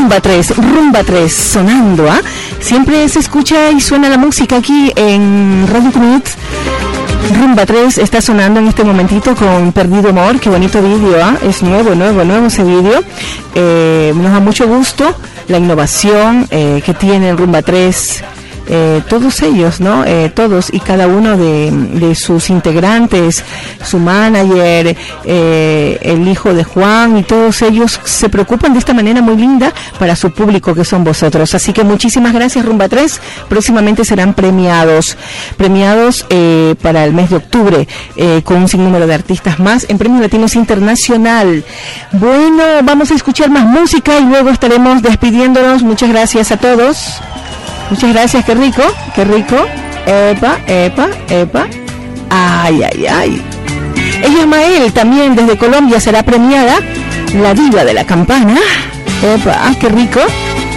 Rumba 3 sonando, ¿ah? Siempre se escucha y suena la música aquí en Radio Cunit. Rumba 3 está sonando en este momentito con Perdido Amor. Qué bonito vídeo, ¿ah? Es nuevo ese vídeo. Nos da mucho gusto la innovación que tiene Rumba 3. Todos ellos, ¿no? Todos y cada uno de sus integrantes, su manager, el hijo de Juan, y todos ellos se preocupan de esta manera muy linda para su público, que son vosotros. Así que muchísimas gracias, Rumba 3. Próximamente serán premiados para el mes de octubre, con un sinnúmero de artistas más en Premios Latinos Internacional. Bueno, vamos a escuchar más música y luego estaremos despidiéndonos. Muchas gracias a todos. Muchas gracias, qué rico. Epa. Ay. Ella, Mael, también desde Colombia será premiada, la diva de la campana. Epa, qué rico.